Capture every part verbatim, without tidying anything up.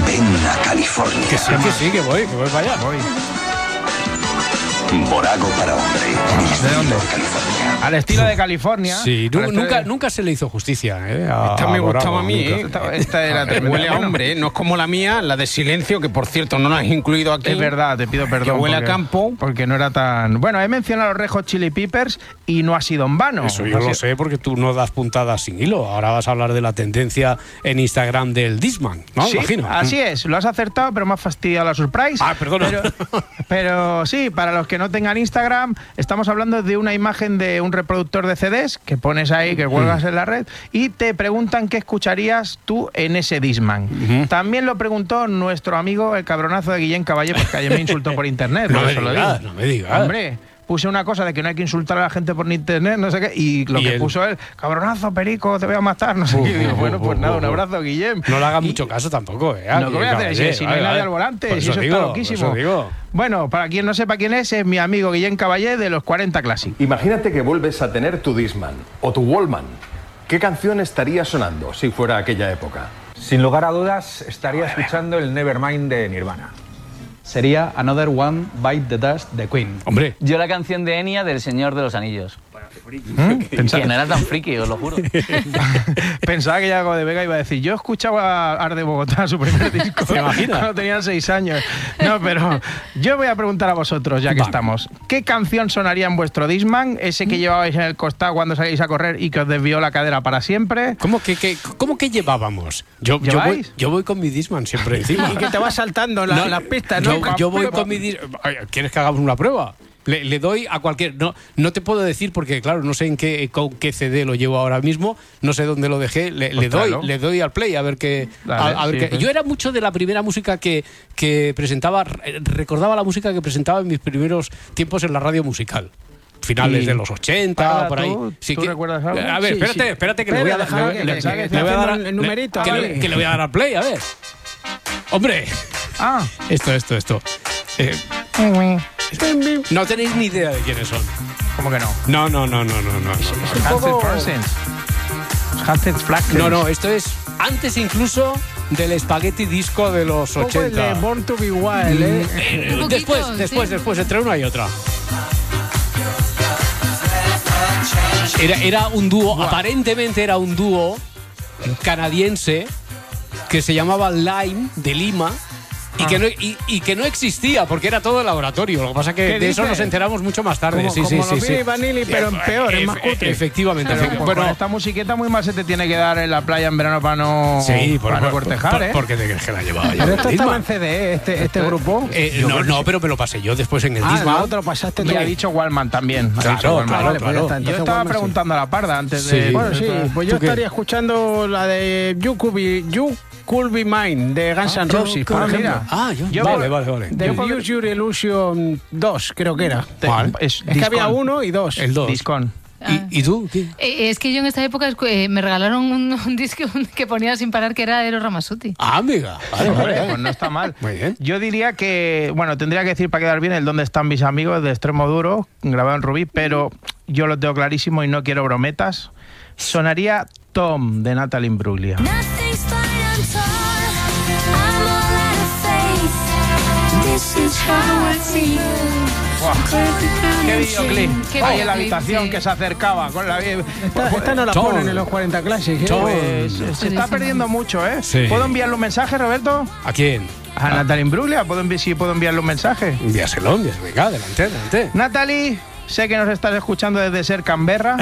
Ven a California. Que sí, que sí, que voy, que voy para allá. Voy. Morago para hombre. ¿De dónde? California. Al estilo de California. Sí, nu- Al nunca, estilo- nunca se le hizo justicia. ¿eh? A, Esta me a gustaba Morago, a mí, nunca. ¿eh? Esta, esta era Eh, tremenda. huele a Bueno, hombre, ¿eh? No es como la mía, la de Silencio, que por cierto no la has incluido aquí. Es verdad, te pido perdón. Que huele a porque- campo. Porque no era tan... Bueno, he mencionado a los Red Hot Chili Peppers y no ha sido en vano. Eso yo Ha lo sido- sé porque tú no das puntadas sin hilo. Ahora vas a hablar de la tendencia en Instagram del Disman, ¿no? Sí, Imagino. así es, lo has acertado, pero me ha fastidiado la surprise. Ah, perdona. Pero, pero sí, para los que no tengan Instagram, estamos hablando de una imagen de un reproductor de C Ds que pones ahí, que cuelgas en la red, y te preguntan qué escucharías tú en ese Discman. Ujú. También lo preguntó nuestro amigo el cabronazo de Guillén Caballé, porque ayer me insultó por internet. No por me eso lo digas, digo. no me digas. Hombre, puse una cosa de que no hay que insultar a la gente por internet, no sé qué, y lo Y que él- puso él, cabronazo, perico, te voy a matar, no sé Uh, qué. Y digo, uh, bueno, uh, pues uh, nada, un uh. abrazo, Guillem. No le hagas Y- mucho caso tampoco, ¿eh? No, ¿qué voy a hacer? Si- si no hay nadie al volante, Por si eso está digo, por loquísimo. eso digo. Bueno, para quien no sepa quién es, es mi amigo Guillén Caballé de los cuarenta Classic. Imagínate que vuelves a tener tu Discman o tu Wallman. ¿Qué canción estaría sonando si fuera aquella época? Sin lugar a dudas, estaría escuchando el Nevermind de Nirvana. Sería Another One Bite the Dust de Queen. Hombre, Yo la canción de Enya del Señor de los Anillos. ¿Mm? Que Pensaba, no era tan friki, os lo juro. pensaba que Yago de Vega iba a decir, yo escuchaba a Ar de Bogotá, su primer disco. ¿Te imaginas? Cuando tenían seis años. No, pero yo voy a preguntar a vosotros, ya que Vale. estamos. ¿Qué canción sonaría en vuestro Discman? Ese que llevabais en el costado cuando salíais a correr y que os desvió la cadera para siempre. ¿cómo que, que, cómo que llevábamos? Yo, yo, voy, ¿Lleváis? yo voy con mi Disman siempre encima. Y que te vas saltando la- No, las pistas, ¿no? Yo, yo voy con mi Dis- Ay, ¿Quieres que hagamos una prueba? Le, le doy a cualquier... No, no te puedo decir porque, claro, no sé en qué, con qué C D lo llevo ahora mismo, no sé dónde lo dejé. Le, le doy tráelo. le doy al play a ver qué... Dale, a, a ver sí, qué- sí. Yo era mucho de la primera música que, que presentaba... Recordaba la música que presentaba en mis primeros tiempos en la radio musical. Finales Y- de los ochenta, Parda, por ahí. ¿tú- Sí tú que- recuerdas algo? A ver, Sí, espérate, sí. espérate, que Espera, le voy a dar... déjalo le- que- le- que saque, le está voy a dar haciendo el numerito, que le- vale. que le voy a dar al play, a ver. Hombre, Ah, esto, esto, esto. Eh, no tenéis ni idea de quiénes son. ¿cómo que no? No, no, no, no, no, no. Hansel Parsons. Hansel Flack. No, no, esto es antes incluso del Spaghetti Disco de los Un poco el de ochenta. Born to be Wild, ¿eh? Eh, Un poquito, después, sí. después, después, entre una y otra. Era, era un dúo, aparentemente era un dúo canadiense que se llamaba Lime de Lima. Y, que no, y, y que no existía porque era todo el laboratorio. Lo que pasa que ¿Qué de eso dices? nos enteramos mucho más tarde. Como, sí, como sí, sí, los sí. Billy Vanilli, pero en peor, es más Efe- cutre. Efectivamente. Pero, efecti- pues, bueno, con esta musiqueta muy mal se te tiene que dar en la playa en verano para no, sí, por, para no por- cortejar, por- ¿eh? ¿Por qué te crees que la llevaba yo? Pero esto el estaba Discman? en C D, ¿eh? este, este grupo. Eh, no, no, pero me lo pasé yo después en el Ah, Discman. lo otro pasaste tú. Y ha dicho Wallman también. Ha Claro, dicho Wallman. claro, Vale, pues ya claro. está, Yo entonces estaba Wallman sí. preguntando a la parda antes de... Sí. Bueno, sí, pues yo ¿Tú qué? estaría escuchando la de You Could Be, You Could Be Mine de Guns N' Roses, por Ah, ejemplo. mira. Ah, yo, Yo vale, por- vale, vale. The Yo por- Use Your Illusion dos, creo que era. Te- ¿Cuál? Es, Es que había Discon. uno y dos. El dos. Discon. ¿Y, y tú? ¿Qué? Eh, es que yo en esta época escu- eh, me regalaron un, un disco que ponía sin parar que era Eros Ramazzotti. Ah, amiga. Vale, vale, Hombre, vale. pues no está mal. Muy bien. Yo diría que, bueno, tendría que decir para quedar bien el Dónde están mis amigos de Extremo Duro, grabado en Rubí, pero yo lo tengo clarísimo y no quiero brometas. Sonaría Tom de Natalie Imbruglia. Nothing's fine, I'm torn. I'm all out of faith. This is how I feel. ¡Qué videoclip! Qué Ahí en la videoclip, habitación sí. que se acercaba con la... Esta, esta no la Tom. ponen en los cuarenta Classic, ¿eh? Tom. Pues se está perdiendo mucho, ¿eh? Sí. ¿Puedo enviarle un mensaje, Roberto? ¿A quién? A Natalie Imbruglia, ¿puedo envi- sí, puedo enviarle un mensaje? Envíaselo, envíaselo. Venga, adelante, adelante. Natalie, sé que nos estás escuchando desde Ser Canberra.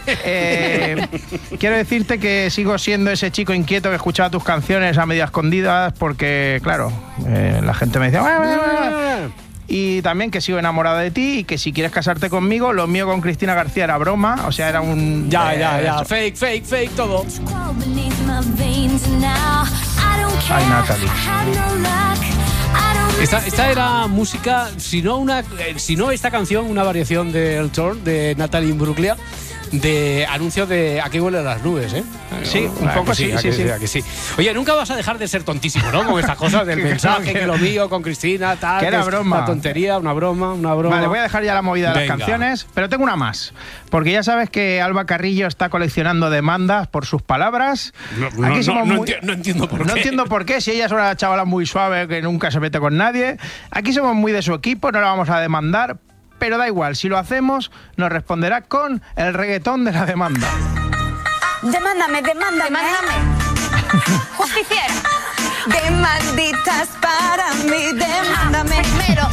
Eh, quiero decirte que sigo siendo ese chico inquieto que escuchaba tus canciones a medio escondidas porque, claro, eh, la gente me decía... "Buah, buah, buah". Y también que sigo enamorada de ti y que si quieres casarte conmigo, lo mío con Cristina García era broma, o sea, era un... Ya, eh, ya, ya. eso. Fake, fake, fake, todo. Crawl beneath my veins and now I don't care. Ay, Natalie. I have no luck. I don't Esta, esta era música, si no, una, eh, si no esta canción, una variación de El Torn de Natalie Imbruglia. de anuncios de aquí huelen las nubes, ¿eh? Sí, un poco sí, sí, sí. Que sí. Oye, nunca vas a dejar de ser tontísimo, ¿no? Con estas cosas del mensaje, que lo mío con Cristina, tal. Que era broma. Una tontería, una broma, una broma. Vale, voy a dejar ya la movida de Venga. las canciones, pero tengo una más. Porque ya sabes que Alba Carrillo está coleccionando demandas por sus palabras. No, no, Aquí no, somos no muy- enti- no entiendo por No qué. entiendo por qué, si ella es una chavala muy suave que nunca se mete con nadie. Aquí somos muy de su equipo, no la vamos a demandar, pero da igual, si lo hacemos, nos responderá con el reggaetón de la demanda. Demándame, demándame. Demándame. Justiciera. Demanditas para mí, demándame. Primero,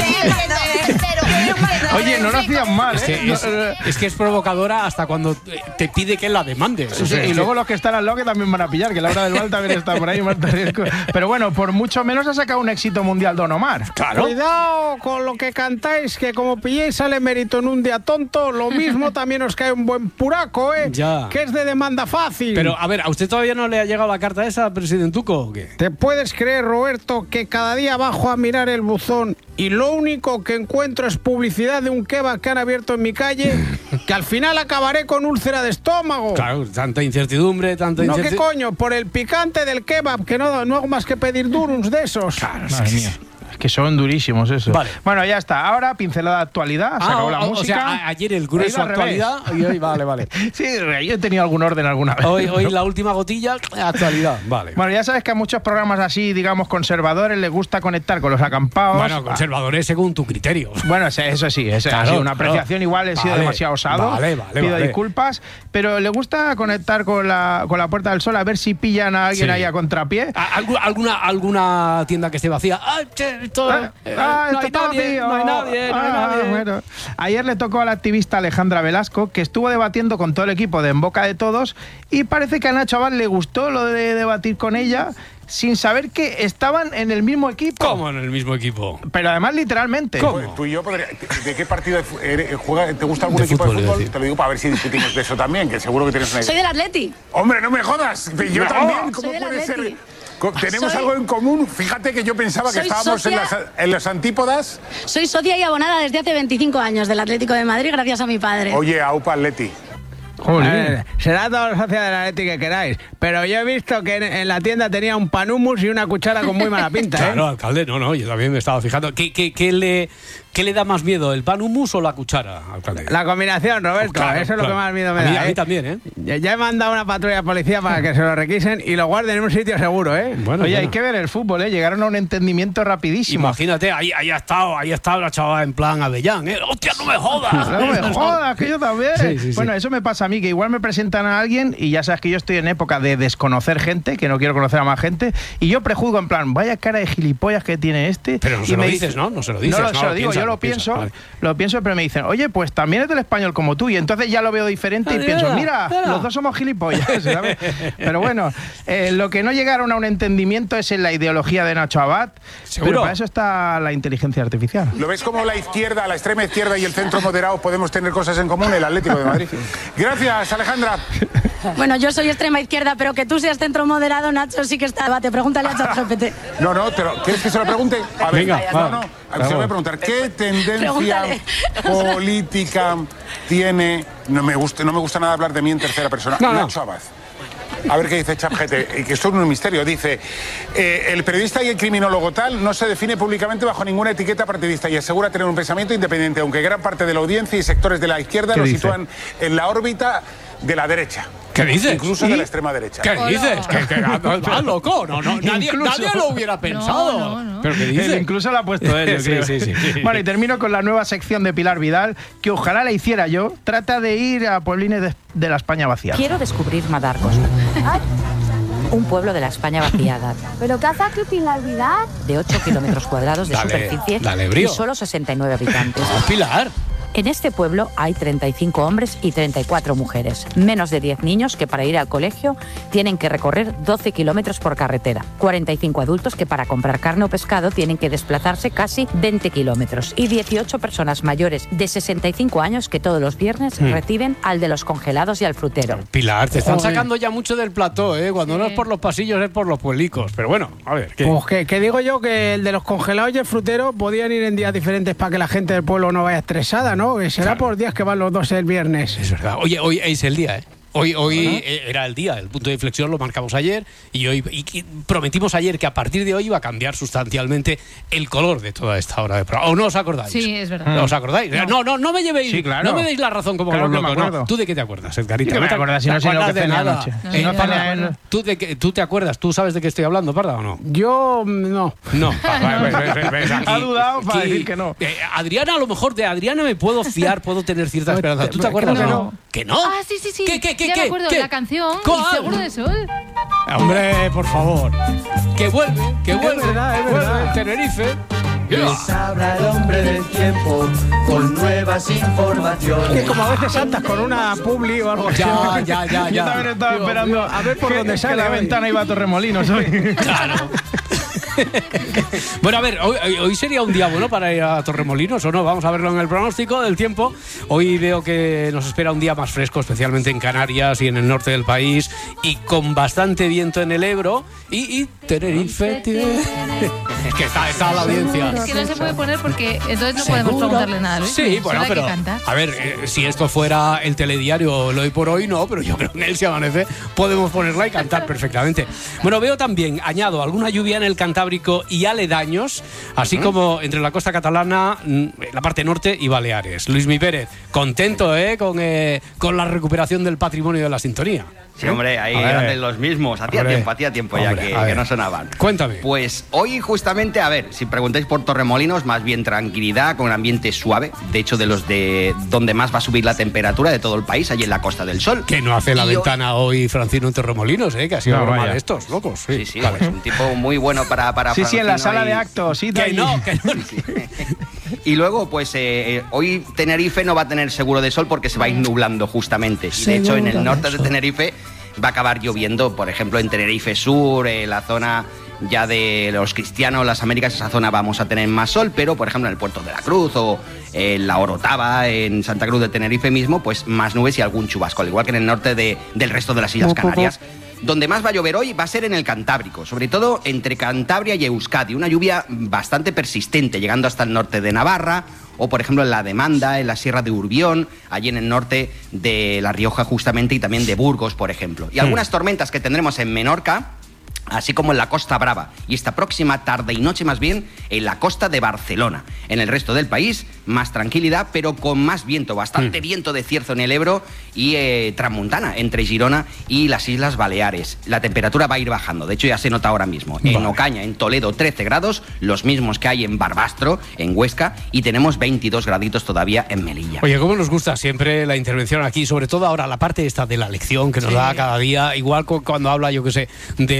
Oye, no lo hacían mal, Es ¿eh? que es, es que es provocadora hasta cuando te pide que la demandes. Sí, O sea, sí, es y que- luego los que están al lado que también van a pillar, que Laura del Val también está por ahí, Marta Riesco. Pero bueno, por mucho menos ha sacado un éxito mundial Don Omar. Claro. Cuidado con lo que cantáis, que como pilléis sale mérito en un día tonto, lo mismo también os cae un buen puraco, ¿eh? Ya. Que es de demanda fácil. Pero, a ver, ¿a usted todavía no le ha llegado la carta esa, presidentuco, o qué? ¿Te puedes creer, Roberto, que cada día bajo a mirar el buzón y lo único que encuentro es publicidad de un kebab que han abierto en mi calle, que al final acabaré con úlcera de estómago? Claro, tanta incertidumbre, tanta No, ¿qué incertidumbre. coño? Por el picante del kebab, que no, no hago más que pedir durums de esos. Claro, Madre mía. Es que son durísimos esos. Vale. Bueno, ya está. Ahora, pincelada de actualidad. Se Ah, acabó la o, o música. sea, a- ayer el He ido grueso al revés. actualidad y hoy, vale, vale. Sí, yo he tenido algún orden alguna vez. Hoy, hoy la última gotilla, actualidad, vale. Bueno, ya sabes que a muchos programas así, digamos, conservadores, les gusta conectar con los acampados. Bueno, conservadores según tu criterio. Bueno, eso eso sí, eso Claro, ha sido una claro. apreciación. Igual he sido Vale, demasiado osado. vale, vale, Pido vale. disculpas. Pero le gusta conectar con la, con la Puerta del Sol a ver si pillan a alguien Sí. ahí a contrapié. ¿A- algu- ¿Alguna, alguna tienda que esté vacía? Ah, che, esto, Ah, eh, ah, no hay esto está nadie, vacío. no hay nadie, no hay Ah, nadie. bueno. Ayer le tocó a la activista Alejandra Velasco, que estuvo debatiendo con todo el equipo de En Boca de Todos, y parece que a Nacho Abad le gustó lo de debatir con ella, sin saber que estaban en el mismo equipo. ¿Cómo en el mismo equipo? Pero además literalmente. ¿Cómo? Pues tú y yo, podría- ¿de qué partido de fu- eres- juega, te gusta algún De equipo fútbol, de iba a fútbol? decir. Te lo digo para ver si discutimos de eso también, que seguro que tienes una idea. Soy del Atleti. Hombre, no me jodas. Yo No. también. ¿Cómo Soy del puede ser? Atleti. Co- Tenemos Soy- algo en común. Fíjate que yo pensaba que Soy estábamos en socia- las, en las antípodas. Soy socia y abonada desde hace veinticinco años del Atlético de Madrid, gracias a mi padre. Oye, Aupa Atleti. Eh, será todos los socios de la Atleti que queráis, pero yo he visto que en, en la tienda tenía un pan hummus y una cuchara con muy mala pinta, ¿eh? Claro, alcalde, no, no, yo también me estaba fijando. ¿Qué, qué, qué le, qué le da más miedo, el pan hummus o la cuchara, alcalde? La combinación, Roberto, Claro, eso es lo claro. que más miedo me A mí- da. a mí ¿eh? también, ¿eh? Ya, ya he mandado una patrulla de policía para que se lo requisen y lo guarden en un sitio seguro, ¿eh? Bueno, Oye, bueno. hay que ver el fútbol, ¿eh? Llegaron a un entendimiento rapidísimo. Imagínate, ahí, ahí ha estado, ahí ha estado la chavala en plan Avellán, ¿eh? ¡Hostia, no me jodas! No me jodas, que yo también. Sí, sí, sí. Bueno, eso me pasa a mí, que igual me presentan a alguien y ya sabes que yo estoy en época de desconocer gente, que no quiero conocer a más gente, y yo prejuzgo en plan, vaya cara de gilipollas que tiene este. Pero no y se lo me dices, dice- ¿no? No se lo dices, No, lo- no, se lo lo digo, piensas, yo lo lo piensas, pienso, vale. lo pienso, pero me dicen, oye, pues también es del español como tú, y entonces ya lo veo diferente y Ah, pienso, mira, mira, mira. los dos somos gilipollas, ¿sabes? Pero bueno, eh, lo que no llegaron a un entendimiento es en la ideología de Nacho Abad, ¿Seguro? pero para eso está la inteligencia artificial. ¿Lo ves como la izquierda, la extrema izquierda y el centro moderado podemos tener cosas en común? El Atlético de Madrid. Gracias, Alejandra. Bueno, yo soy extrema izquierda, pero que tú seas centro moderado, Nacho, sí que está debate. Pregúntale a ChatGPT. No, no, te lo- ¿quieres que se lo pregunte? A ver, Venga, no, va. no. Se lo voy a preguntar. ¿Qué tendencia Pregúntale. política tiene? No me gusta, no me gusta nada hablar de mí en tercera persona. No, no. Nacho Abad. A ver qué dice ChatGPT, y que esto es un misterio. Dice, eh, el periodista y el criminólogo tal no se define públicamente bajo ninguna etiqueta partidista y asegura tener un pensamiento independiente, aunque gran parte de la audiencia y sectores de la izquierda ¿Qué lo dice? sitúan en la órbita de la derecha. ¿Qué dices? Incluso ¿Y? de la extrema derecha. ¿Qué dices? ¿Qué, qué, ah, loco? No, no, nadie, Incluso. nadie lo hubiera pensado. No, no, no. ¿Pero qué Él dices? incluso lo ha puesto él, yo Sí, creo. sí, sí, sí. Bueno, y termino con la nueva sección de Pilar Vidal, que ojalá la hiciera yo. Trata de ir a pueblines de, de la España vaciada. Quiero descubrir Madarcos, un pueblo de la España vaciada, ¿Pero qué hace aquí Pilar Vidal? de ocho kilómetros cuadrados de Dale, superficie dale brío. y solo sesenta y nueve habitantes. Ah, Pilar. En este pueblo hay treinta y cinco hombres y treinta y cuatro mujeres, menos de diez niños que para ir al colegio tienen que recorrer doce kilómetros por carretera, cuarenta y cinco adultos que para comprar carne o pescado tienen que desplazarse casi veinte kilómetros y dieciocho personas mayores de sesenta y cinco años que todos los viernes Hmm. reciben al de los congelados y al frutero. Pilar, te están Joder. sacando ya mucho del plató, ¿eh? Cuando no es por los pasillos, es por los pueblicos. Pero bueno, a ver, ¿qué? Pues que, que digo yo que el de los congelados y el frutero podían ir en días diferentes para que la gente del pueblo no vaya estresada, ¿no? ¿no? Que será Claro. por días que van los dos el viernes. Es verdad. Oye, hoy es el día, ¿eh? Hoy, hoy eh, era el día, el punto de inflexión lo marcamos ayer y hoy y, y prometimos ayer que a partir de hoy iba a cambiar sustancialmente el color de toda esta hora de programa. ¿O no os acordáis? Sí, es verdad. ¿No os acordáis? No, no, no, no me llevéis, Sí, claro. no me deis la razón como Claro los que me locos. acuerdo. No. ¿Tú de qué te acuerdas, Edgarita? Sí que me te- acuerdas, si te no sé lo acuerdas que de cené nada. anoche. No, Si yo no no me cené acuerdo. el- ¿Tú, de qué- ¿Tú te acuerdas? ¿Tú sabes de qué estoy hablando, Parda, o no? Yo no. No. Va, va, ves, ves, ves, aquí- Ha dudado para aquí- decir que no. Eh, Adriana, a lo mejor de Adriana me puedo fiar, puedo tener cierta esperanza. ¿Tú te acuerdas creo o que no? no. ¿Que no? Ah, sí, sí, sí. ¿Qué, qué, qué, ya qué? me acuerdo, ¿Qué? la canción ¿Cuál? y Seguro de Sol. Hombre, por favor. Que vuelve, que vuelve. verdad, es vuelve verdad. Tenerife. Les habla el hombre del tiempo con nuevas informaciones. Que como a veces saltas con una publi o algo así. Ya, ya, ya, Yo ya. también estaba Digo, esperando a ver por que- dónde que sale la hoy. ventana iba a Torremolinos hoy. Claro. Bueno, a ver, hoy, hoy sería un día bueno para ir a Torremolinos, ¿o no? Vamos a verlo en el pronóstico del tiempo. Hoy veo que nos espera un día más fresco, especialmente en Canarias y en el norte del país, y con bastante viento en el Ebro. Y, y Tenerife tiene... Es que está, está la audiencia. Es que no se puede poner porque entonces no podemos ¿Seguro? preguntarle nada. ¿Luis? Sí, bueno, Solo hay pero que cantar. a ver, eh, si esto fuera el telediario lo hoy por hoy, no, pero yo creo que en el Si Amanece podemos ponerla y cantar perfectamente. Bueno, veo también, añado, alguna lluvia en el Cantábrico y aledaños, así como entre la costa catalana, mm, la parte norte y Baleares. Luismi Pérez, contento, ¿eh? Con, eh, con la recuperación del patrimonio de la sintonía. Sí, hombre, ahí A ver. andan los mismos. Hacía Hombre. tiempo, hacía tiempo Hombre, ya que, a ver. que no sonaban. Cuéntame. Pues hoy justamente, a ver, si preguntáis por Torremolinos, más bien tranquilidad, con un ambiente suave. De hecho, de los de donde más va a subir la temperatura de todo el país, allí en la Costa del Sol. Que no hace la Y hoy- ventana hoy Francino en Torremolinos, ¿eh? Que ha sido No, broma vaya. de estos, locos. Sí, Sí, sí, vale. pues un tipo muy bueno para, para Sí, sí, en la Francino sala y- de actos. Sí, de Que allí. no, que no. Y luego, pues eh, eh, hoy Tenerife no va a tener seguro de sol porque se va a ir nublando justamente. Y de hecho, en el norte de Tenerife va a acabar lloviendo, por ejemplo, en Tenerife Sur, eh, la zona ya de los cristianos, las Américas, esa zona vamos a tener más sol, pero por ejemplo en el Puerto de la Cruz o en la Orotava, en Santa Cruz de Tenerife mismo, pues más nubes y algún chubasco, al igual que en el norte de- del resto de las Islas Canarias. Donde más va a llover hoy va a ser en el Cantábrico, sobre todo entre Cantabria y Euskadi, una lluvia bastante persistente, llegando hasta el norte de Navarra, o por ejemplo en la Demanda, en la Sierra de Urbión, allí en el norte de La Rioja justamente, y también de Burgos, por ejemplo. Y algunas tormentas que tendremos en Menorca, así como en la Costa Brava, y esta próxima tarde y noche más bien en la costa de Barcelona. En el resto del país, más tranquilidad, pero con más viento, bastante viento de cierzo en el Ebro y eh, tramontana entre Girona y las Islas Baleares. La temperatura va a ir bajando, de hecho ya se nota ahora mismo. En Vale. Ocaña, en Toledo, trece grados, los mismos que hay en Barbastro, en Huesca, y tenemos veintidós graditos todavía en Melilla. Oye, cómo nos gusta siempre la intervención aquí, sobre todo ahora la parte esta de la lección que nos Sí. da cada día, igual cu- cuando habla, yo qué sé, de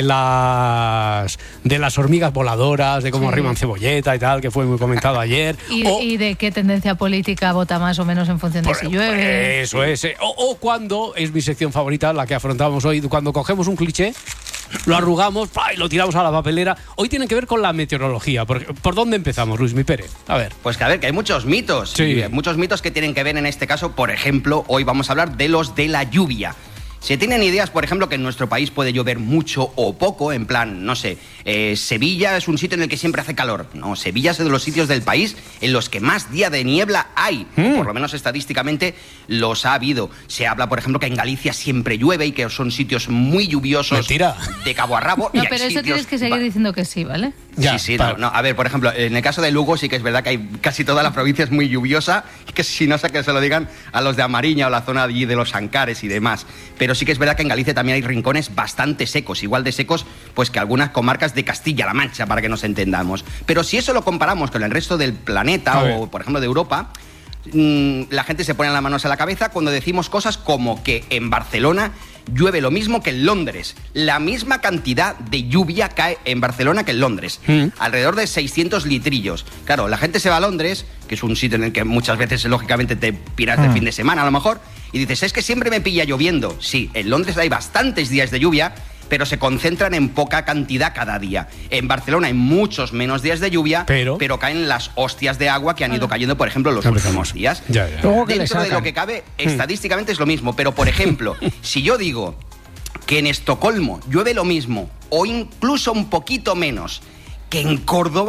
las de las hormigas voladoras, de cómo Sí. arriman cebolleta y tal, que fue muy comentado ayer. Y, O- y de qué tendencia política vota más o menos en función de Por- si llueve. Eso es. eh. O, o cuando, es mi sección favorita, la que afrontamos hoy, cuando cogemos un cliché, lo arrugamos ¡pa! Y lo tiramos a la papelera. Hoy tiene que ver con la meteorología. ¿Por, por dónde empezamos, Luis Mi Pérez? A ver. Pues que a ver, que hay muchos mitos. Sí. Y, eh, muchos mitos que tienen que ver en este caso. Por ejemplo, hoy vamos a hablar de los de la lluvia. ¿Se tienen ideas, por ejemplo, que en nuestro país puede llover mucho o poco? En plan, no sé, eh, Sevilla es un sitio en el que siempre hace calor. No, Sevilla es de los sitios del país en los que más día de niebla hay. Mm. Por lo menos estadísticamente los ha habido. Se habla, por ejemplo, que en Galicia siempre llueve y que son sitios muy lluviosos. Mentira. De cabo a rabo. y No, hay pero eso sitios- tienes que seguir Va- diciendo que sí, ¿vale? Ya, sí, sí, para- no, no. A ver, por ejemplo, en el caso de Lugo sí que es verdad que hay casi toda la provincia es muy lluviosa, que si no sé que se lo digan a los de Amariña o la zona allí de los Ancares y demás. Pero sí que es verdad que en Galicia también hay rincones bastante secos, igual de secos pues que algunas comarcas de Castilla-La Mancha, para que nos entendamos. Pero si eso lo comparamos con el resto del planeta A ver. o, por ejemplo, de Europa, mm, la gente se pone las manos a la cabeza cuando decimos cosas como que en Barcelona llueve lo mismo que en Londres. La misma cantidad de lluvia cae en Barcelona que en Londres. Mm. Alrededor de seiscientos litrillos. Claro, la gente se va a Londres, que es un sitio en el que muchas veces, lógicamente, te piras de Mm. fin de semana a lo mejor, y dices, es que siempre me pilla lloviendo. Sí, en Londres hay bastantes días de lluvia, pero se concentran en poca cantidad cada día. En Barcelona hay muchos menos días de lluvia, Pero- caen las hostias de agua que han ido cayendo, por ejemplo, los Empezamos. últimos días. Ya, ya. Luego que le Dentro de sacan. lo que cabe, estadísticamente es lo mismo, pero por ejemplo, si yo digo que en Estocolmo llueve lo mismo o incluso un poquito menos que en Córdoba,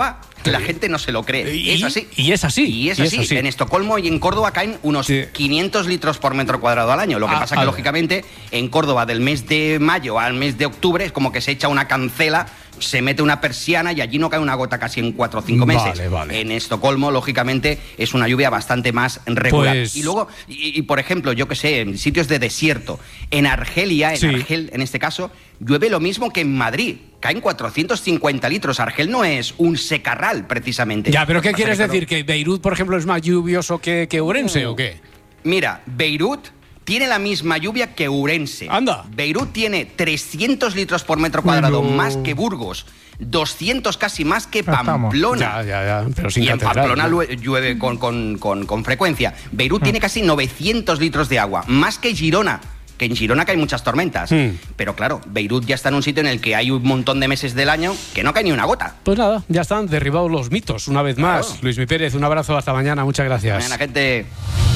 La gente no se lo cree. Y, es así. Y es así. Y es, y así. es así. En Estocolmo y en Córdoba caen unos Sí. quinientos litros por metro cuadrado al año. Lo que Ah, pasa que, vale. lógicamente, en Córdoba del mes de mayo al mes de octubre es como que se echa una cancela, se mete una persiana y allí no cae una gota casi en cuatro o cinco meses. Vale, vale. En Estocolmo, lógicamente, es una lluvia bastante más regular. Pues- Y luego, y, y, por ejemplo, yo que sé, en sitios de desierto, en Argelia, en Sí. Argel, en este caso, llueve lo mismo que en Madrid. Caen cuatrocientos cincuenta litros. Argel no es un secarral, precisamente. Ya, pero Lo que ¿qué pasa quieres que, claro, decir? ¿Que Beirut, por ejemplo, es más lluvioso que, que Ourense o qué? Mira, Beirut tiene la misma lluvia que Ourense. Anda. Beirut tiene trescientos litros por metro cuadrado No. más que Burgos, doscientos casi más que Ya estamos. Pamplona. Ya, ya, ya, pero sin Y en catedral, Pamplona ¿no? lue- llueve con, con- con- con frecuencia. Beirut tiene casi novecientos litros de agua, más que Girona, que en Girona caen muchas tormentas. Hmm. Pero claro, Beirut ya está en un sitio en el que hay un montón de meses del año que no cae ni una gota. Pues nada, ya están derribados los mitos una vez más. Claro. Luis Mi Pérez, un abrazo, hasta mañana, muchas gracias. Mañana, gente.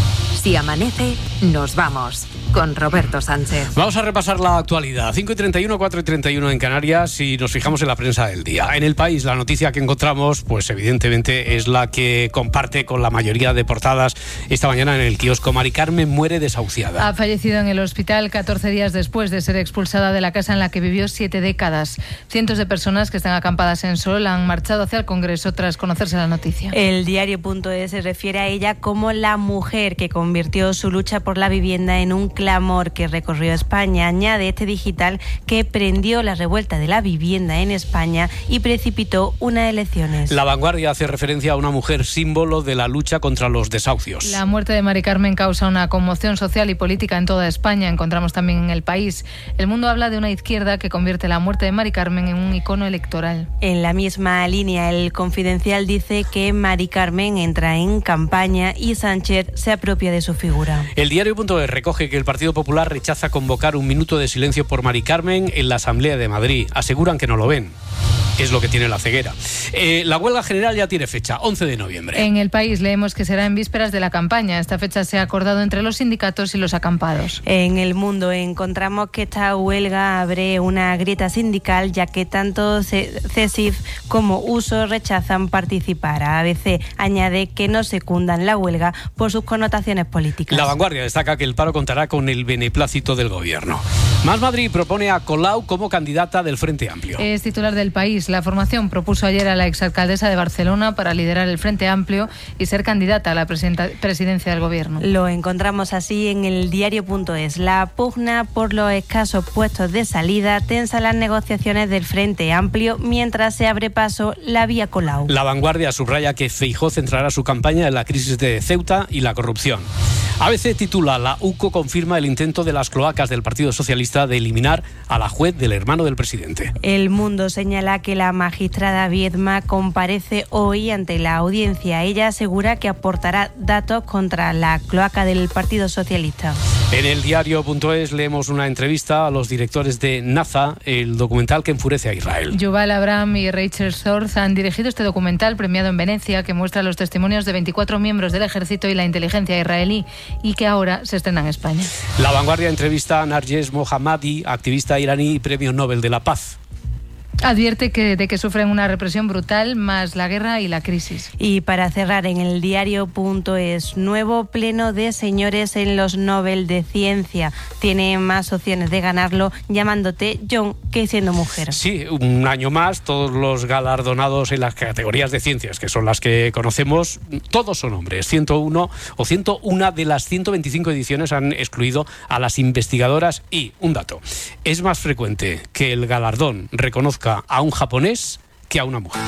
Si amanece, nos vamos con Roberto Sánchez. Vamos a repasar la actualidad. cinco y treinta y uno, cuatro y treinta y uno en Canarias y nos fijamos en la prensa del día. En El País, la noticia que encontramos, pues evidentemente es la que comparte con la mayoría de portadas esta mañana en el kiosco. Mari Carmen muere desahuciada. Ha fallecido en el hospital catorce días después de ser expulsada de la casa en la que vivió siete décadas. Cientos de personas que están acampadas en Sol han marchado hacia el Congreso tras conocerse la noticia. El diario.es se refiere a ella como la mujer que convirtió su lucha por la vivienda en un clamor que recorrió España. Añade este digital que prendió la revuelta de la vivienda en España y precipitó unas elecciones. La Vanguardia hace referencia a una mujer símbolo de la lucha contra los desahucios. La muerte de Mari Carmen causa una conmoción social y política en toda España. Encontramos también en El País. El Mundo habla de una izquierda que convierte la muerte de Mari Carmen en un icono electoral. En la misma línea, El Confidencial dice que Mari Carmen entra en campaña y Sánchez se apropia de su figura. El diario.es recoge que el Partido Popular rechaza convocar un minuto de silencio por Mari Carmen en la Asamblea de Madrid. Aseguran que no lo ven. Es lo que tiene la ceguera. Eh, la huelga general ya tiene fecha, once de noviembre. En El País leemos que será en vísperas de la campaña. Esta fecha se ha acordado entre los sindicatos y los acampados. En El Mundo encontramos que esta huelga abre una grieta sindical, ya que tanto CESIF como Uso rechazan participar. A B C añade que no secundan la huelga por sus connotaciones políticas. La Vanguardia destaca que el paro contará con el beneplácito del gobierno. Más Madrid propone a Colau como candidata del Frente Amplio. Es titular del País. La formación propuso ayer a la exalcaldesa de Barcelona para liderar el Frente Amplio y ser candidata a la presidencia del gobierno. Lo encontramos así en el diario.es. La pugna por los escasos puestos de salida tensa las negociaciones del Frente Amplio mientras se abre paso la vía Colau. La Vanguardia subraya que Feijóo centrará su campaña en la crisis de Ceuta y la corrupción. A B C titula: la U C O confirma el intento de las cloacas del Partido Socialista de eliminar a la juez del hermano del presidente. El Mundo señala que la magistrada Viedma comparece hoy ante la audiencia. Ella asegura que aportará datos contra la cloaca del Partido Socialista. En el diario.es leemos una entrevista a los directores de NASA, el documental que enfurece a Israel. Yuval Abraham y Rachel Zorth han dirigido este documental premiado en Venecia que muestra los testimonios de veinticuatro miembros del ejército y la inteligencia israelí y que ahora se estrena en España. La Vanguardia entrevista a Narges Mohammadi, activista iraní y premio Nobel de la Paz. Advierte que, de que sufren una represión brutal más la guerra y la crisis. Y para cerrar, en el diario.es, nuevo pleno de señores en los Nobel de Ciencia. Tiene más opciones de ganarlo llamándote John que siendo mujer. Sí, un año más, todos los galardonados en las categorías de ciencias, que son las que conocemos, todos son hombres. ciento uno o ciento uno de las ciento veinticinco ediciones han excluido a las investigadoras y, un dato, es más frecuente que el galardón reconozca a un japonés que a una mujer.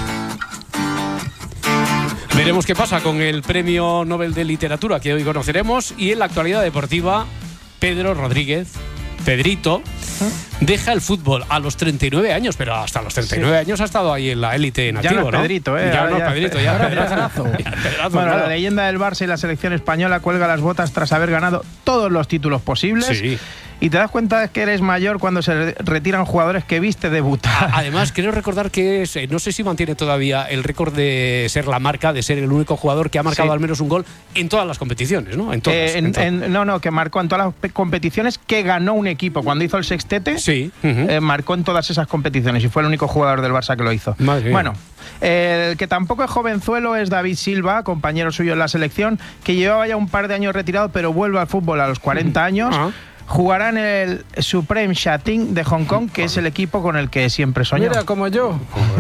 Veremos qué pasa con el Premio Nobel de Literatura que hoy conoceremos. Y en la actualidad deportiva, Pedro Rodríguez, Pedrito, deja el fútbol a los treinta y nueve años, pero hasta los treinta y nueve sí. años ha estado ahí en la élite en activo, ya no es Pedrito, ¿eh? Ya no es ya Pedrito, ya es Pedrazo. Pedrazo. Ya es Pedrazo, bueno, claro. La leyenda del Barça y la selección española cuelga las botas tras haber ganado todos los títulos posibles. Sí. Y te das cuenta de que eres mayor cuando se retiran jugadores que viste debutar. Además, quiero recordar que es, no sé si mantiene todavía el récord de ser la marca, de ser el único jugador que ha marcado Sí. al menos un gol en todas las competiciones, ¿no? En todas. Eh, en- en todas. en- no, no, que marcó en todas las pe- competiciones que ganó un equipo. Cuando hizo el sextete, Sí. eh, marcó en todas esas competiciones y fue el único jugador del Barça que lo hizo. Madre mía. Bueno, eh, el que tampoco es jovenzuelo es David Silva, compañero suyo en la selección, que llevaba ya un par de años retirado, pero vuelve al fútbol a los cuarenta años. Ah. Jugará en el Supreme Shatin de Hong Kong, que es el equipo con el que siempre soñó. Mira, como yo.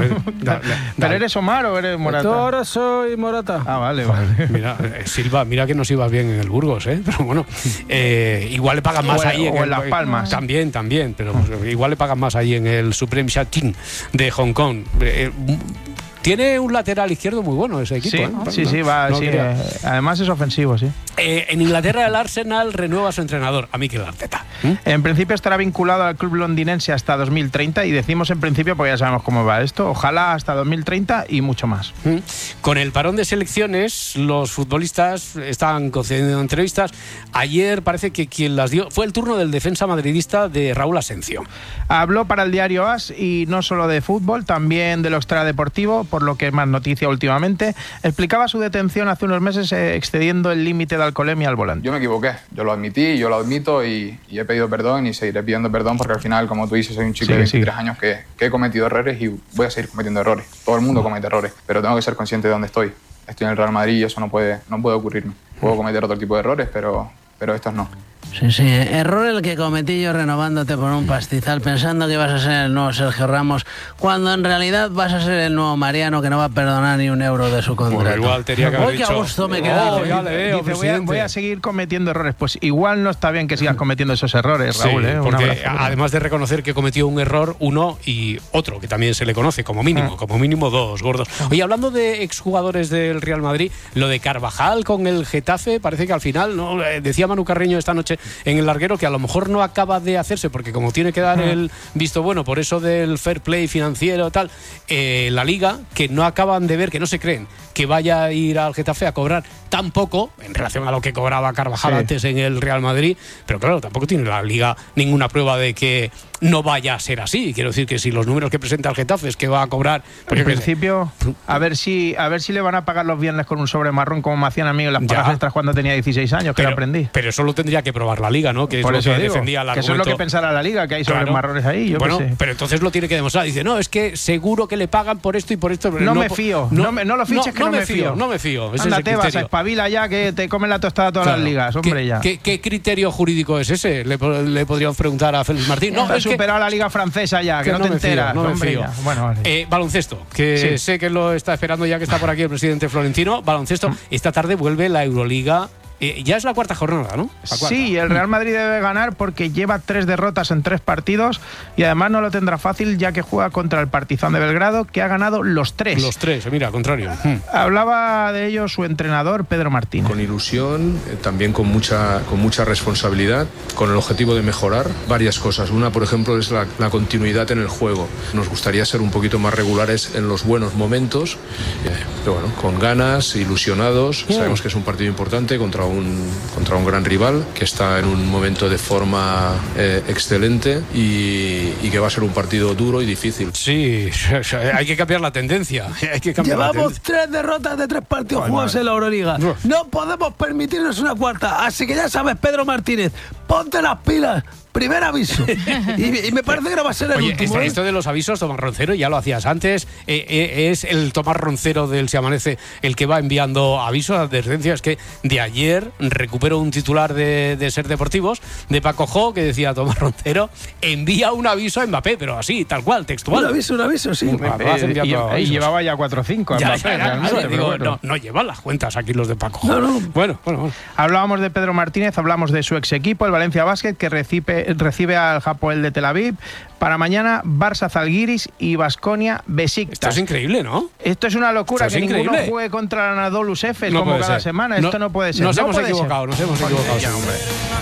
¿Pero eres Omar o eres Morata? Yo ahora soy Morata. Ah, vale, vale. Mira, eh, Silva, mira que nos ibas bien en el Burgos, ¿eh? Pero bueno, eh, igual le pagan más O en- ahí. o en el- Las Palmas. También, también, pero pues, igual le pagan más ahí en el Supreme Shatin de Hong Kong. Eh, eh, tiene un lateral izquierdo muy bueno ese equipo. Sí, ¿eh? sí, sí, va, No sí, quería- eh, además es ofensivo, sí. Eh, en Inglaterra el Arsenal renueva a su entrenador, a Mikel Arteta. En principio estará vinculado al club londinense hasta dos mil treinta y decimos en principio porque ya sabemos cómo va esto. Ojalá hasta dos mil treinta y mucho más. ¿Mm? Con el parón de selecciones, los futbolistas estaban concediendo entrevistas. Ayer parece que quien las dio fue el turno del defensa madridista de Raúl Asencio. Habló para el diario As y no solo de fútbol, también de lo extradeportivo, por lo que es más noticia últimamente. Explicaba su detención hace unos meses eh, excediendo el límite de alcoholemia al volante. Yo me equivoqué, yo lo admití, yo lo admito y, y he pedido perdón y seguiré pidiendo perdón porque al final, como tú dices, soy un chico Sigue, de veintitrés sigue. años que, que he cometido errores y voy a seguir cometiendo errores. Todo el mundo comete errores, pero tengo que ser consciente de dónde estoy. Estoy en el Real Madrid y eso no puede, no puede ocurrirme. Puedo cometer otro tipo de errores, pero, pero estos no. Sí, sí, error el que cometí yo renovándote por un pastizal pensando que ibas a ser el nuevo Sergio Ramos, cuando en realidad vas a ser el nuevo Mariano que no va a perdonar ni un euro de su contrato. Bueno, igual tenía que haber Uy, qué a dicho, gusto me he "Oh, quedado. ya le veo, Dice, voy, a, presidente". voy a seguir cometiendo errores. Pues igual no está bien que sigas cometiendo esos errores, Raúl. Sí, ¿eh? Un porque abrazo. además de reconocer que cometió un error, uno y otro, que también se le conoce, como mínimo, como mínimo dos gordos. Oye, hablando de exjugadores del Real Madrid, lo de Carvajal con el Getafe, parece que al final, ¿no? Eh, decía Manu Carreño esta noche en el larguero que a lo mejor no acaba de hacerse, porque como tiene que dar el visto bueno por eso del fair play financiero tal, eh, la Liga, que no acaban de ver, que no se creen que vaya a ir al Getafe a cobrar tan poco en relación a lo que cobraba Carvajal Sí. antes en el Real Madrid, pero claro, tampoco tiene la Liga ninguna prueba de que no vaya a ser así. Quiero decir que si los números que presenta el Getafe es que va a cobrar, pues En yo qué sé. principio, a ver si a ver si le van a pagar los viernes con un sobre marrón como me hacían a mí en las pagas Ya. extras cuando tenía dieciséis años, que pero, lo aprendí. pero eso lo tendría que probar la Liga, ¿no? Que es Por lo eso que digo, defendía el que eso es lo que argumento. pensará la Liga, que hay sobres Claro. marrones ahí. Yo qué bueno, sé. pero entonces lo tiene que demostrar. Dice, no, es que seguro que le pagan por esto y por esto. pero No, me po- fío, no, me- no lo fiches que no, me fío. No me fío. Ese es el Ándate, vas, criterio. espabila ya que te comen la tostada todas Claro. las ligas, hombre, ¿Qué, ya. ¿qué, qué criterio jurídico es ese? Le, po- le podríamos preguntar a Félix Martín. No, Has es que, superado la liga francesa ya, que, que no, no te me fío, enteras, no me hombre, fío. ya. Bueno, vale. Eh, baloncesto, que Sí. sé que lo está esperando ya que está por aquí el presidente Florentino. Baloncesto, esta tarde vuelve la Euroliga. Eh, ya es la cuarta jornada, ¿no? La cuarta. Sí, el Real Madrid debe ganar porque lleva tres derrotas en tres partidos y además no lo tendrá fácil ya que juega contra el Partizan de Belgrado, que ha ganado los tres. Los tres, mira, al contrario. Hmm. Hablaba de ello su entrenador, Pedro Martínez. Con ilusión, eh, también con mucha, con mucha responsabilidad, con el objetivo de mejorar varias cosas. Una, por ejemplo, es la, la continuidad en el juego. Nos gustaría ser un poquito más regulares en los buenos momentos, eh, pero bueno, con ganas, ilusionados. Bien. Sabemos que es un partido importante contra un, contra un gran rival que está en un momento de forma eh, excelente y, y que va a ser un partido duro y difícil. Sí, hay que cambiar la tendencia. Hay que cambiar la Llevamos tendencia. tres derrotas de tres partidos Bueno, jugados en la Euroliga. no. No podemos permitirnos una cuarta. Así que ya sabes, Pedro Martínez, ponte las pilas. Primer aviso. y, y me parece que no va a ser el Oye, último. esto, ¿eh? esto de los avisos, Tomás Roncero, ya lo hacías antes. eh, eh, es el Tomás Roncero del Se Amanece el que va enviando avisos, advertencias. Que de ayer recupero un titular de, de Ser Deportivos, de Paco Jo, que decía Tomás Roncero, envía un aviso a Mbappé, pero así, tal cual, textual. Un aviso, un aviso, sí. Va- vas Eh, enviando y, y avisos. llevaba ya cuatro o cinco. Ya, Mbappé, ya, ya, realmente, claro, pero digo, bueno. no, no llevan las cuentas aquí los de Paco Jo. Bueno, bueno, bueno. Hablábamos de Pedro Martínez, hablamos de su ex equipo, el Valencia Basket, que recibe, recibe al Hapoel de Tel Aviv. Para mañana, Barça Zalgiris y Baskonia Besiktas. Esto es increíble, ¿no? Esto es una locura, Esto es que ninguno increíble. juegue contra el Anadolu Efes No como puede cada ser. semana. No- Esto no puede ser. Nos No hemos puede ser. equivocado, nos hemos Joder, equivocado. ya, sí. hombre.